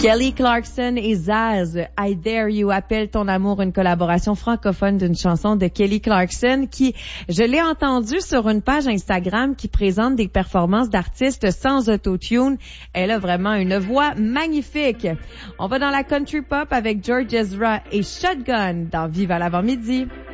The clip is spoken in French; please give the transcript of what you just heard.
Kelly Clarkson et Zaz, I Dare You, Appelle ton amour, une collaboration francophone d'une chanson de Kelly Clarkson qui, je l'ai entendue sur une page Instagram qui présente des performances d'artistes sans autotune. Elle a vraiment une voix magnifique. On va dans la country pop avec George Ezra et Shotgun dans Vive à l'avant-midi.